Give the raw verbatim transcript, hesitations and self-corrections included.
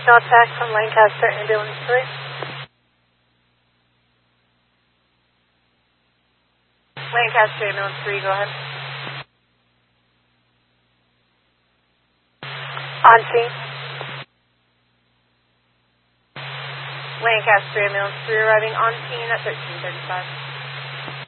Contact from Lancaster Ambulance three. Lancaster Ambulance three, go ahead. On scene. Lancaster Ambulance three arriving on scene at thirteen thirty-five.